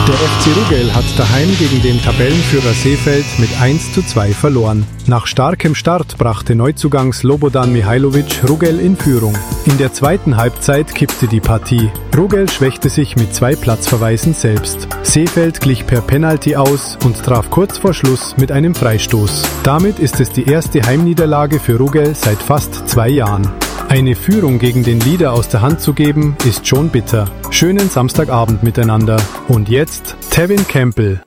Der FC Ruggell hat daheim gegen den Tabellenführer Seefeld mit 1:2 verloren. Nach starkem Start brachte Neuzugang Slobodan Mihajlović Ruggell in Führung. In der zweiten Halbzeit kippte die Partie. Ruggell schwächte sich mit 2 Platzverweisen selbst. Seefeld glich per Penalty aus und traf kurz vor Schluss mit einem Freistoß. Damit ist es die erste Heimniederlage für Ruggell seit fast 2 Jahren. Eine Führung gegen den Leader aus der Hand zu geben, ist schon bitter. Schönen Samstagabend miteinander. Und jetzt Tevin Campbell.